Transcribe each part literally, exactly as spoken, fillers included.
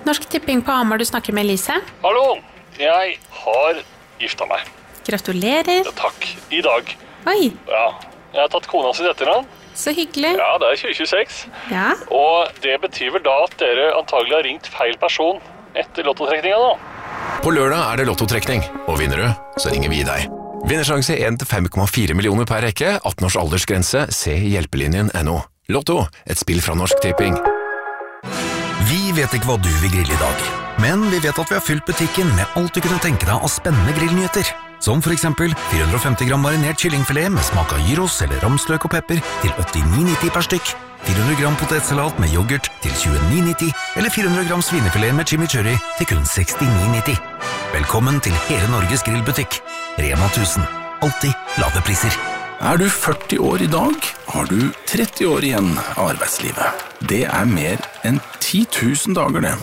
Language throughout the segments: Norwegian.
Norsk Tipping på Hamar, du snakker med Elise. Hallo, jeg har gifta meg. Gratulerer. Ja, takk, i dag. Oi. Ja, jeg har tatt kona sitt etternavn. Så hyggelig. Ja, det er tjue tjueseks. Ja. Og det betyr vel da at dere antagelig har ringt feil person etter lottotrekninga da. På lørdag er det lottotrekning, og vinner du, så ringer vi deg. Vinnersjanse en til fem komma fire millioner per rekke, atten års aldersgrense, se hjelpelinjen punktum no. Lotto, et spill fra Norsk Tipping. Vi vet ikke hva du vil grille i dag, men vi vet at vi har fylt butikken med alt du kunne tenke deg av spennende grillnyheter. Som for eksempel fire hundre og femti gram marinert kyllingfilet med smak av gyros eller ramsløk og pepper til åttini nitti per stykk, fire hundre gram potetsalat med yoghurt til tjueni nitti, eller fire hundre gram svinefilet med chimichurri til kun sekstini nitti. Velkommen til hele Norges grillbutikk. Rema tusen. Alltid lave priser. Er du førti år i dag, har du tretti år igjen av arbeidslivet. Det er mer enn ti tusen dager det.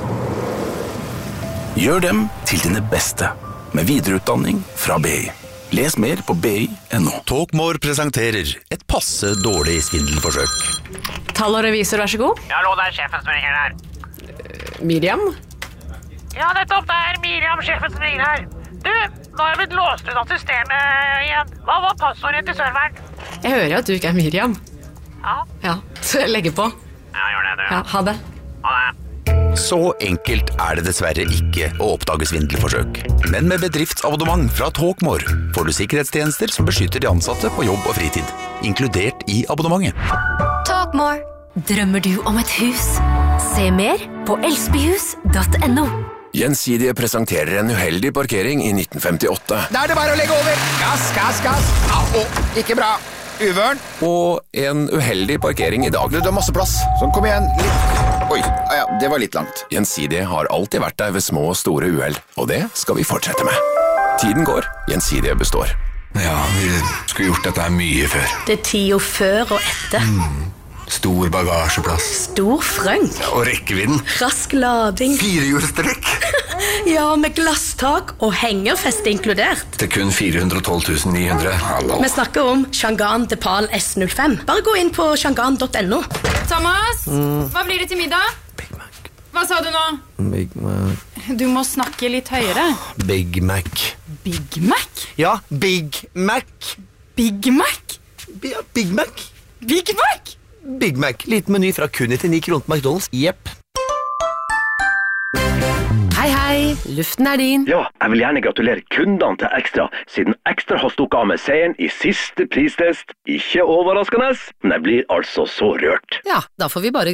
Gjør dem til dine beste, med videreutdanning fra B I. Les mer på b i punktum no. Talkmore presenterer et passe dårlig svindelforsøk. Tall og revisor, vær så god. Ja, hallo, det er sjefen som ringer her. Miriam? Ja, nettopp, det er Miriam, sjefen som ringer her. Du, nå har jeg blitt låst ut av systemet igjen. Hva var passordet til serveren? Jeg hører at du ikke er Miriam. Ja. Ja, så jeg legger på. Ja, gjør det, du. Ja, ha det. Ha det. Så enkelt er det dessverre ikke å oppdage svindelforsøk. Men med bedriftsabonnement fra Talkmore får du sikkerhetstjenester som beskytter de ansatte på jobb og fritid, inkludert i abonnementet. Talkmore. Drømmer du om et hus? Se mer på elsbyhus punktum no. Gjensidige presenterer en uheldig parkering i nitten femtiåtte. Da er det bare å legge over. Gass, gass, gass. Au, ikke bra. Uvørn. Og en uheldig parkering i dag. Du, det er masse plass. Sånn, kom igjen. Litt. Oi, ja, det var litt langt. Gjensidige har alltid vært der ved små og store uheld, og det skal vi fortsette med. Tiden går, Gjensidige består. Ja, vi skulle gjort dette her mye før. Det er tida før og etter. Mm. Stor bagasjeplass. Stor frønk. Ja, og rekkevidden. Rask lading. Firehjulstrekk. Ja, med glasstak og hengerfeste inkludert. Til kun fire hundre og tolv tusen ni hundre. Hallo. Vi snakker om Changan Depal S null fem. Bare gå inn på changan punktum no. Thomas, mm. hva blir det til middag? Big Mac. Hva sa du nå? Big Mac. Du må snakke litt høyere. Big Mac. Big Mac? Ja, Big Mac. Big Mac? Ja, Big Mac. Big Mac? Big Mac. Liten meny fra kun til ni kroner på McDonald's. Jepp. Hei, hei. Luften er din. Ja, jeg vil gjerne gratulere kundene til Ekstra, siden Ekstra har stukket av med seieren i siste pristest. Ikke overraskende, men jeg blir altså så rørt. Ja, da får vi bare